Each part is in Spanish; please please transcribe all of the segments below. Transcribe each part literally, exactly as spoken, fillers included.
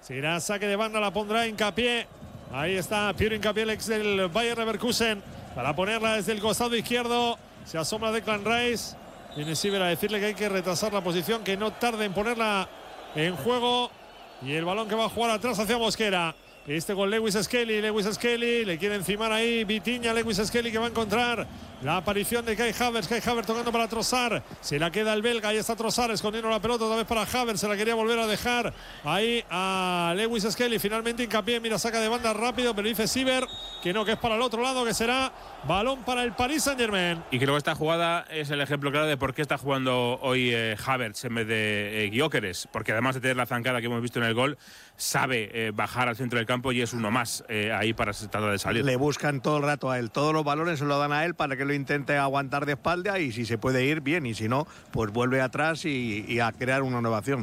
Será saque de banda, la pondrá Hincapié. Ahí está Piero Hincapié, el ex del Bayer Leverkusen, para ponerla desde el costado izquierdo. Se asoma Declan Rice. Viene Siever a decirle que hay que retrasar la posición, que no tarde en ponerla en juego. Y el balón que va a jugar atrás hacia Mosquera. Este con Lewis Skelly, Lewis Skelly, le quiere encimar ahí Vitinha, Lewis Skelly, que va a encontrar la aparición de Kai Havertz, Kai Havertz tocando para Trossard, se la queda el belga, ahí está Trossard escondiendo la pelota otra vez para Havertz, se la quería volver a dejar ahí a Lewis Skelly, finalmente Hincapié, mira, saca de banda rápido, pero dice Siever que no, que es para el otro lado, que será balón para el Paris Saint-Germain. Y creo que esta jugada es el ejemplo claro de por qué está jugando hoy eh, Havertz en vez de eh, Gyökeres, porque además de tener la zancada que hemos visto en el gol, sabe eh, bajar al centro del campo y es uno más eh, ahí para tratar de salir. Le buscan todo el rato a él, todos los balones se lo dan a él para que lo intente aguantar de espalda y si se puede ir, bien, y si no, pues vuelve atrás y, y a crear una nueva acción.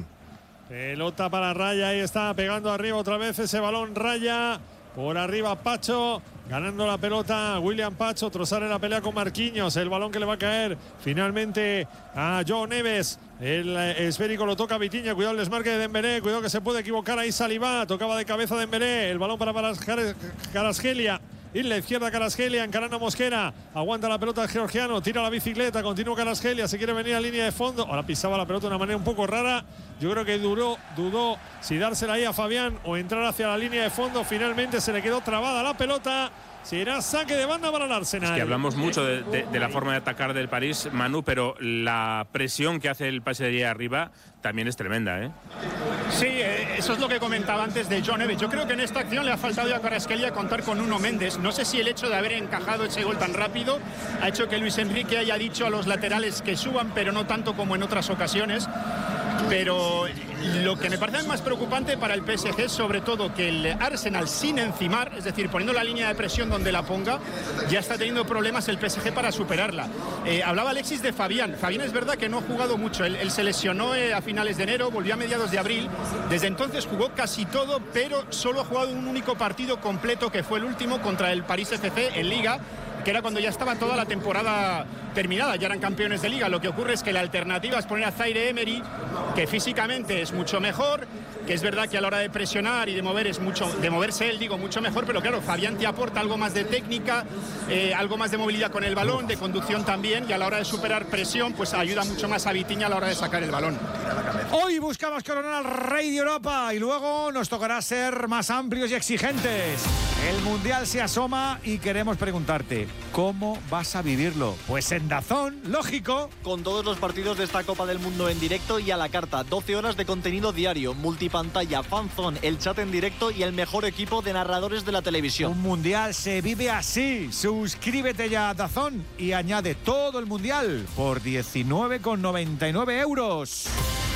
Pelota para Raya, ahí está pegando arriba otra vez ese balón Raya, por arriba Pacho, ganando la pelota William Pacho, Trossard en la pelea con Marquinhos, el balón que le va a caer finalmente a João Neves, el esférico lo toca Vitinha, cuidado el desmarque de Dembélé, cuidado que se puede equivocar ahí Saliba, tocaba de cabeza Dembélé, el balón para Kvaratskhelia. Y la izquierda Kvaratskhelia, encarando a Mosquera, aguanta la pelota el georgiano, tira la bicicleta, continúa Kvaratskhelia, se quiere venir a línea de fondo, ahora pisaba la pelota de una manera un poco rara, yo creo que duró, dudó si dársela ahí a Fabián o entrar hacia la línea de fondo, finalmente se le quedó trabada la pelota. Será saque de banda para el Arsenal. Es que hablamos mucho de, de, de la forma de atacar del París, Manu, pero la presión que hace el P S G arriba también es tremenda, ¿eh? Sí, eso es lo que comentaba antes de João Neves. Yo creo que en esta acción le ha faltado a Kvaratskhelia contar con Nuno Méndez. No sé si el hecho de haber encajado ese gol tan rápido ha hecho que Luis Enrique haya dicho a los laterales que suban, pero no tanto como en otras ocasiones. Pero lo que me parece más preocupante para el P S G es sobre todo que el Arsenal sin encimar, es decir, poniendo la línea de presión donde la ponga, ya está teniendo problemas el P S G para superarla. Eh, hablaba Alexis de Fabián. Fabián es verdad que no ha jugado mucho. Él, él se lesionó eh, a finales de enero, volvió a mediados de abril. Desde entonces jugó casi todo, pero solo ha jugado un único partido completo, que fue el último contra el París F C en Liga, que era cuando ya estaba toda la temporada terminada, ya eran campeones de Liga. Lo que ocurre es que la alternativa es poner a Zaire Emery, que físicamente es mucho mejor, que es verdad que a la hora de presionar y de mover es mucho, de moverse él, digo, mucho mejor, pero claro, Fabián te aporta algo más de técnica, eh, algo más de movilidad con el balón, de conducción también, y a la hora de superar presión, pues ayuda mucho más a Vitinha a la hora de sacar el balón. Hoy buscamos coronar al Rey de Europa y luego nos tocará ser más amplios y exigentes. El Mundial se asoma y queremos preguntarte, ¿cómo vas a vivirlo? Pues en Dazón, lógico. Con todos los partidos de esta Copa del Mundo en directo y a la carta. doce horas de contenido diario, multipantalla, fanzone, el chat en directo y el mejor equipo de narradores de la televisión. Un Mundial se vive así. Suscríbete ya a Dazón y añade todo el Mundial por diecinueve con noventa y nueve euros.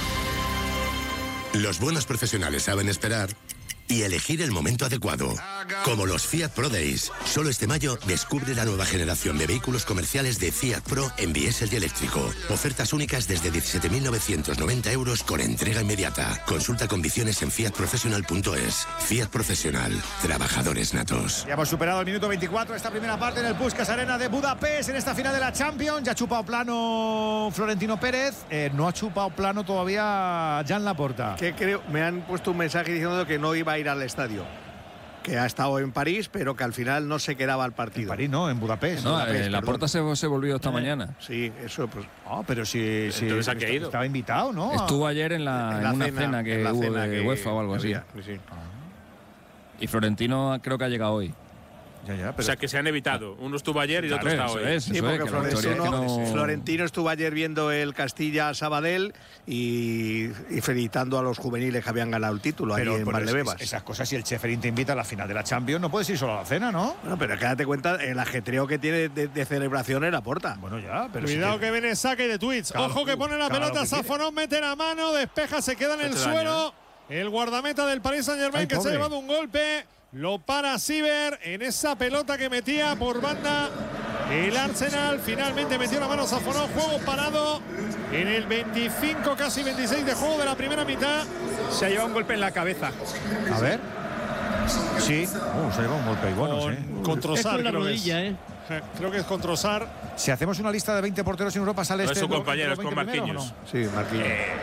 Los buenos profesionales saben esperar y elegir el momento adecuado. Como los Fiat Pro Days. Solo este mayo descubre la nueva generación de vehículos comerciales de Fiat Pro en diésel y eléctrico. Ofertas únicas desde diecisiete mil novecientos noventa euros con entrega inmediata. Consulta condiciones en fiat professional punto es. Fiat Profesional. Trabajadores natos. Ya hemos superado el minuto veinticuatro de esta primera parte en el Puskás Arena de Budapest, en esta final de la Champions. Ya ha chupado plano Florentino Pérez. Eh, no ha chupado plano todavía Jan Laporta. Que creo, me han puesto un mensaje diciendo que no iba a ir al estadio, que ha estado en París, pero que al final no se quedaba al partido. En París no, en Budapest. No, Budapest, eh, Laporta se, se volvió esta eh, mañana. Sí, eso pues. Oh, pero si, si entonces ha caído. Estaba invitado, ¿no? Estuvo ayer en, la, en, la en una cena, cena que hubo cena de que UEFA o algo así. Había, sí. Y Florentino creo que ha llegado hoy. Ya, ya, pero... O sea, que se han evitado. Uno estuvo ayer y el claro, otro está hoy. Es, sí, eso porque es, Florentino, es que no... Florentino estuvo ayer viendo el Castilla-Sabadell y, y felicitando a los juveniles que habían ganado el título pero, ahí en Valdebebas. Es, esas cosas, si el Cheferín te invita a la final de la Champions, no puedes ir solo a la cena, ¿no? Bueno, pero quédate cuenta el ajetreo que tiene de, de celebración en la puerta. Bueno, ya, pero cuidado si que... que viene saque de tweets. Claro, ojo que pone la claro, pelota, Safonov mete la mano, despeja, se queda en el suelo. Daño, ¿eh? El guardameta del Paris Saint-Germain que pobre. se ha llevado un golpe. Lo para Siever en esa pelota que metía por banda el Arsenal. Finalmente metió la mano Safonov. Juego parado en el veinticinco, casi veintiséis de juego de la primera mitad. Se ha llevado un golpe en la cabeza. A ver. Sí. Uh, se ha llevado un golpe. Bueno, con, sí. con Trossard, es con la rodilla, es. ¿eh? Creo que es con Trossard. Si hacemos una lista de veinte porteros en Europa, sale no este. Es su compañero, es con Marquinhos. ¿no? Sí, Marquinhos. Eh.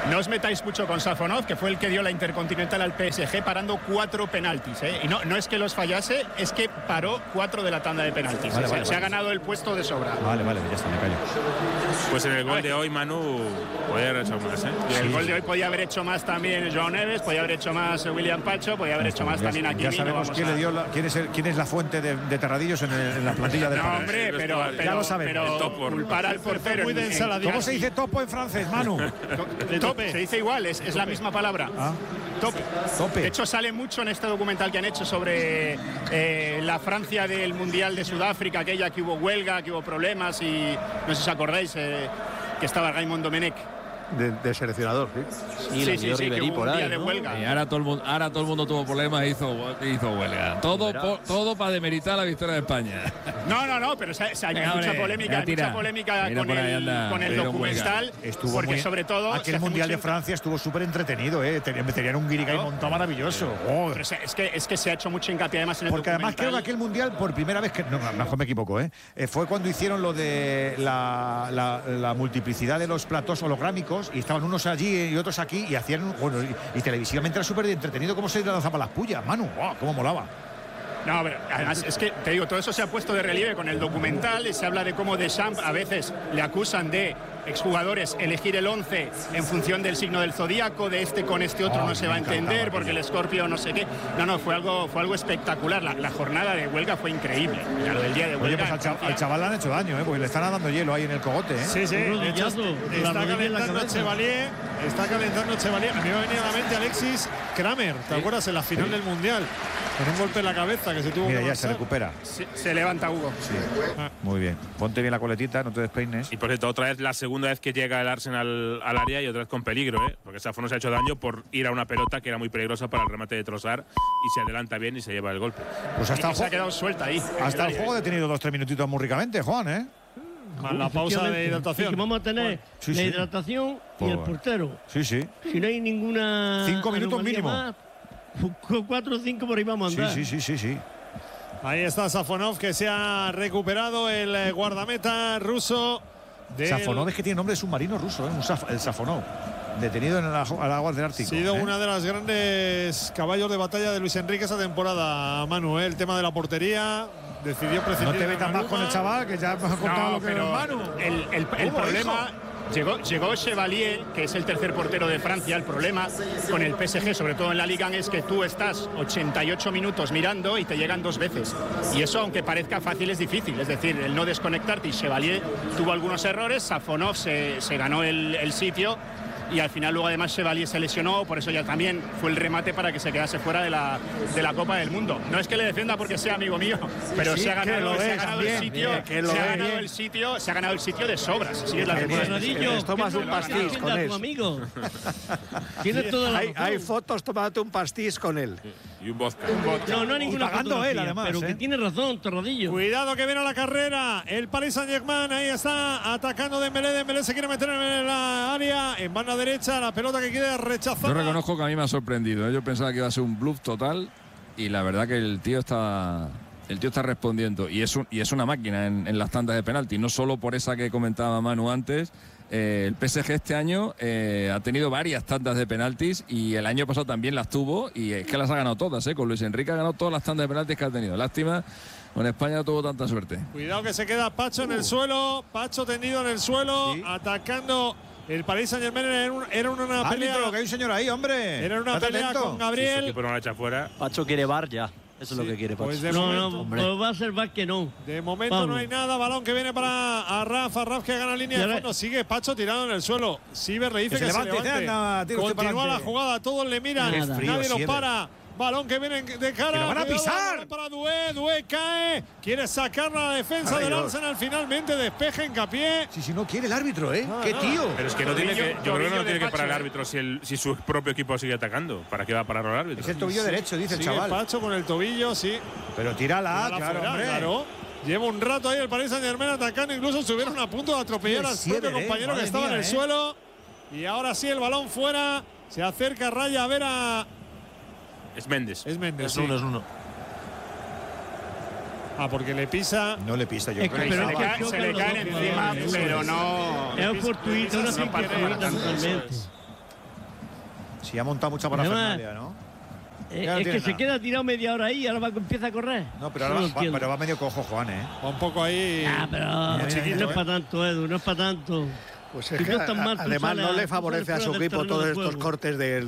No os metáis mucho con Safonov, que fue el que dio la Intercontinental al P S G parando cuatro penaltis. ¿eh? Y no, no es que los fallase, es que paró cuatro de la tanda de penaltis. Vale, se, vale, se vale. ha ganado el puesto de sobra. Vale, vale, ya está, me callo. Pues en el gol de hoy, Manu, podía haber hecho más, ¿eh? Y el gol de hoy podía haber hecho más también Joao Neves, podía haber hecho más William Pacho, podía haber hecho más Ya- también aquí. Ya sabemos quién, le dio la- quién, es el- quién es la fuente de, de Terradillos en, el- en la plantilla de No, Padres. hombre, pero, pero, Ya lo sabemos. pero El topo. culpar al portero. Muy de en- en- ensaladilla. ¿Cómo se dice topo en francés, Manu? De tope. Se dice igual, es, es la misma palabra. Ah, Tope. tope. De hecho, sale mucho en este documental que han hecho sobre eh, la Francia del Mundial de Sudáfrica, aquella que hubo huelga, que hubo problemas y no sé si os acordáis eh, que estaba Raymond Domenech. De, de seleccionador, sí. Sí, la dio que Ribery hubo por un día ahí, de ¿no? huelga. Y ahora todo el mundo, ahora todo el mundo tuvo problemas e hizo, hizo huelga. Todo, po- todo para demeritar la victoria de España. No, no, no, pero se- se- hay Venga, mucha hombre, polémica, ya hay tira. mucha polémica Mira con por ahí el, anda, con el pero documental, Estuvo porque muy- sobre todo se aquel hace Mundial de mucho- Francia estuvo súper entretenido, ¿eh? Tenían, tenían un guirigay Claro. montado maravilloso. Joder. Pero se- es que es que se ha hecho mucho hincapié además en el Porque además creo que documental. aquel mundial, por primera vez, que no, a lo mejor me equivoco, ¿eh? Eh, fue cuando hicieron lo de la, la- la multiplicidad de los platos holográmicos y estaban unos allí y otros aquí y hacían, bueno, y, y televisivamente era súper entretenido cómo se lanzaba las pullas, Manu, ¡guau! ¡Cómo molaba! No, pero además es que, te digo, todo eso se ha puesto de relieve con el documental y se habla de cómo Deschamps a veces le acusan de exjugadores elegir el once en función del signo del zodíaco, de este con este otro Ay, no se me va a encantaba entender aquello. porque el escorpio no sé qué. No, no, fue algo, fue algo espectacular. La, la jornada de huelga fue increíble. Mira, lo del día de Oye, huelga. pues al, en cha- Francia. al chaval le han hecho daño, ¿eh? Porque le están dando hielo ahí en el cogote, ¿eh? Sí, sí, de hecho, rodillazo, está la rodilla en la calentando cabeza. Chevalier, está calentando Chevalier. A mí me ha venido a la mente Alexis Kramer, ¿te acuerdas? En la final del Mundial, con un golpe en la cabeza que se tuvo Mira, que ya se marchar. recupera. Se, se levanta Hugo. Muy bien. Ponte bien la coletita, no te despeines. Y por cierto, otra vez la segunda vez que llega el Arsenal al área y otra vez con peligro, ¿eh? Porque Safo no se ha hecho daño por ir a una pelota que era muy peligrosa para el remate de Trossard y se adelanta bien y se lleva el golpe. Pues Y hasta el, se ha juego, quedado suelta ahí. hasta el juego ha detenido dos tres minutitos muy ricamente, Juan, ¿eh? Más la pausa de Efectivamente. hidratación. Y que vamos a tener Sí, la sí. hidratación y el Joder. portero. Sí, sí. Si no hay ninguna. Cinco minutos anomalía mínimo. más, cu- cuatro o cinco por ahí vamos a Sí, andar. sí, sí, sí, sí. Ahí está Safonov, que se ha recuperado el eh, guardameta ruso. del- Safonov es que tiene nombre de submarino ruso, ¿eh? Un saf- el Safonov. Detenido en las aguas del Ha Ártico. sido ¿eh? una de las grandes caballos de batalla de Luis Enrique esa temporada, Manuel. El tema de la portería decidió prescindir. No te de metas más Maluma. con el chaval, que ya hemos contado No, lo que es pero Manu. el, el- el ¿Cómo, problema. Llegó, llegó Chevalier, que es el tercer portero de Francia. El problema con el P S G, sobre todo en la Liga, es que tú estás ochenta y ocho minutos mirando y te llegan dos veces. Y eso, aunque parezca fácil, es difícil. Es decir, el no desconectarte. Y Chevalier tuvo algunos errores. Safonov se, se ganó el, el sitio. Y al final luego además Chevalier se lesionó, por eso ya también fue el remate para que se quedase fuera de la, de la Copa del Mundo. No es que le defienda porque sea amigo mío, pero sí, se ha que ganado, lo se ha es ganado también, el sitio, bien, que lo se ha es ganado bien. el sitio, se ha ganado el sitio de sobras. Así es la Que verdad. Bernardillo, Te tomas ¿qué un es lo que pastis hace con a él. tu amigo? Tienes toda la Hay, razón. hay fotos, tómate un pastis con él. Y un vodka. No, no hay ninguna pagando fotografía, él, además, pero ¿eh? que tiene razón, Torradillo. Cuidado que viene a la carrera. El Paris Saint-Germain ahí está atacando Dembélé. Dembélé se quiere meter en la área. En banda derecha, la pelota que quiere rechazar. Yo reconozco que a mí me ha sorprendido, ¿eh? Yo pensaba que iba a ser un bluff total y la verdad que el tío está el tío está respondiendo y es, un- y es una máquina en, en las tandas de penalti, no solo por esa que comentaba Manu antes. Eh, el P S G este año eh, ha tenido varias tandas de penaltis y el año pasado también las tuvo y es que las ha ganado todas, ¿eh? Con Luis Enrique ha ganado todas las tandas de penaltis que ha tenido. Lástima, con España no tuvo tanta suerte. Cuidado que se queda Pacho en el suelo. Pacho tendido en el suelo, Sí. atacando el Paris Saint-Germain. Era, un- era una pelea. Árbitro, que hay un señor ahí, hombre. Era una Estate pelea atento. con Si su Gabriel. equipo no la echa fuera. Pacho quiere bar ya. Eso es lo que quiere Pacho. Pues de No, momento, no, hombre. pues va a ser más que no. de momento Pablo. no hay nada. Balón que viene para Arraf. Arraf que gana línea Y de ahora- fondo. Sigue Pacho tirado en el suelo. Siber le dice Que que, se levante, se levante. anda, tira usted Continúa la pa'lante. jugada. Todos le miran. Nada. Frío, Nadie lo Sieber. para. Balón que viene de cara. ¡Que lo van a Cuidado, pisar! balón para Doué. Doué cae. Quiere sacar la defensa Ay, del Dios. Arsenal. Finalmente despeja hincapié. Si, si no quiere el árbitro, ¿eh? No, ¡Qué no. tío! Pero es que no tiene que, Tobillo- yo creo que tobillo no tiene de que parar el Pacho, ¿eh? árbitro si, el, si su propio equipo sigue atacando. ¿Para qué va a parar el árbitro? Es el tobillo derecho, dice el Sigue chaval. Pacho con el tobillo, sí. Pero tírala, Tírala claro, fuera, hombre. claro. Lleva un rato ahí el Paris Saint-Germain atacando. Incluso estuvieron a punto de atropellar Sí, al el propio Sieber, eh. compañero que Madre estaba mía, en el eh. suelo. Y ahora sí el balón fuera. Se acerca Raya a ver a. Es Méndez. Es Méndez. Es sí. uno, es uno. Ah, porque le pisa. No le pisa yo. Es que- creo. pero se, es le que cae- chocan se le los caen dos encima, jugadores, pero eso no. Es fortuito, una sin querer, fortuita eso totalmente. es. Si ha montado mucha parafernalia, ¿no? Eh, Ya no es tiene que se nada. queda tirado media hora ahí y ahora va, empieza a correr. No, pero No ahora lo va, entiendo. pero va medio cojo, Juan, ¿eh? Va un poco ahí. Ah, pero Mira, mira, mira, no es ¿eh? para tanto, Edu, no es para tanto. Pues Si es tú que estás a- mal, tú además sales no a- le tú favorece a sales su fuera del equipo terreno todos de estos juego. cortes del,